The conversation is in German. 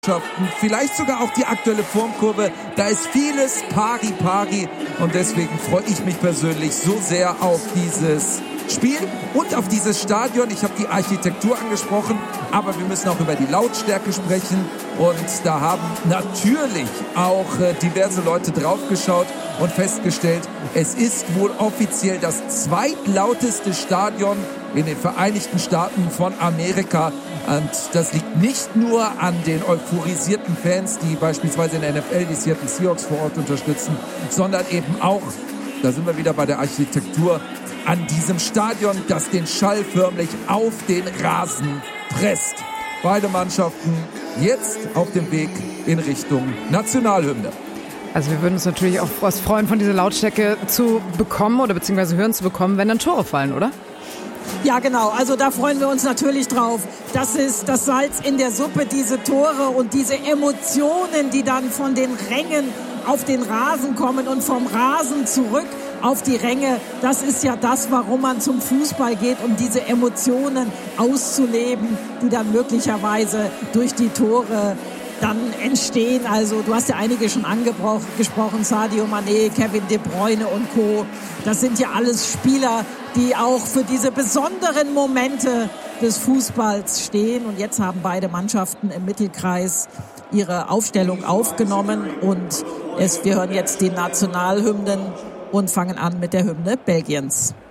Vielleicht sogar auch die aktuelle Formkurve. Da ist vieles pari und deswegen freue ich mich persönlich so sehr auf dieses Spiel und auf dieses Stadion. Ich habe die Architektur angesprochen, aber wir müssen auch über die Lautstärke sprechen und da haben natürlich auch diverse Leute draufgeschaut und festgestellt, es ist wohl offiziell das zweitlauteste Stadion in den Vereinigten Staaten von Amerika. Und das liegt nicht nur an den euphorisierten Fans, die beispielsweise in der NFL die Seattle Seahawks vor Ort unterstützen, sondern eben auch, da sind wir wieder bei der Architektur, an diesem Stadion, das den Schall förmlich auf den Rasen presst. Beide Mannschaften jetzt auf dem Weg in Richtung Nationalhymne. Also wir würden uns natürlich auch was freuen, von dieser Lautstärke zu bekommen oder beziehungsweise hören zu bekommen, wenn dann Tore fallen, oder? Ja, genau. Also da freuen wir uns natürlich drauf. Das ist das Salz in der Suppe, diese Tore und diese Emotionen, die dann von den Rängen auf den Rasen kommen und vom Rasen zurück auf die Ränge. Das ist ja das, warum man zum Fußball geht, um diese Emotionen auszuleben, die dann möglicherweise durch die Tore dann entstehen. Also du hast ja einige schon angesprochen, Sadio Mané, Kevin De Bruyne und Co. Das sind ja alles Spieler, die auch für diese besonderen Momente des Fußballs stehen. Und jetzt haben beide Mannschaften im Mittelkreis ihre Aufstellung aufgenommen. Und wir hören jetzt die Nationalhymnen und fangen an mit der Hymne Belgiens.